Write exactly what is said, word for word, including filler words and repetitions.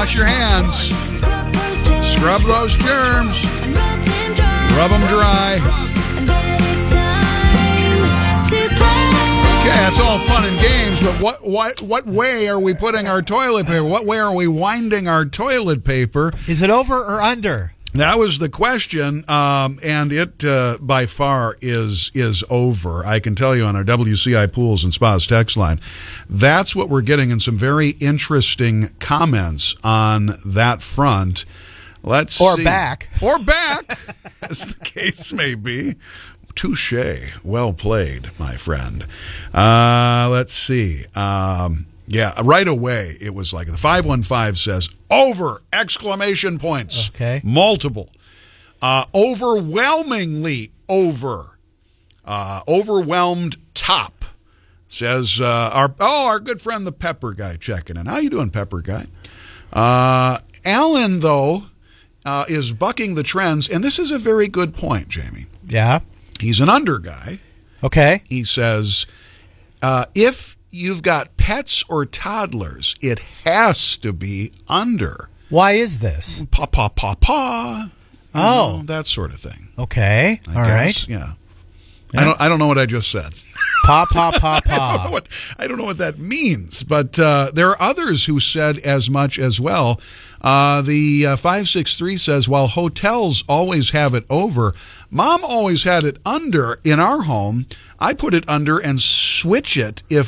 wash your hands. Scrub those germs. Rub them dry. Okay, it's all fun and games, but what what what way are we putting our toilet paper? What way are we winding our toilet paper? Is it over or under? That was the question, um, and it uh, by far is is over. I can tell you on our W C I Pools and Spas text line. That's what we're getting in some very interesting comments on that front. Let's or see. back. Or back, as the case may be. Touche. Well played, my friend. Uh, let's see. Um, yeah, right away, it was like the five one five says, over, exclamation points. Okay. Multiple. Uh, overwhelmingly over. Uh, overwhelmed top. Says, uh, our oh, our good friend, the Pepper Guy, checking in. How you doing, Pepper Guy? Uh, Alan, though, uh, is bucking the trends, and this is a very good point, Jamie. Yeah. He's an under guy. Okay. He says, uh, if you've got pets or toddlers, it has to be under. Why is this? Pa, pa, pa, pa. Oh. Know, that sort of thing. Okay. I All guess. right. Yeah. Yeah. I don't. I don't know what I just said. Pa, pa, pa, I don't know pa. what, I don't know what that means, but uh, there are others who said as much as well. Uh, the uh, five six three says, while hotels always have it over, Mom always had it under in our home. I put it under and switch it if